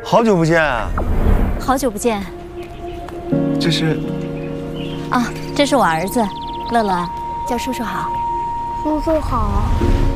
好久不见啊！ 好久不见。 这是啊，这是我儿子，乐乐，叫叔叔好。 叔叔好。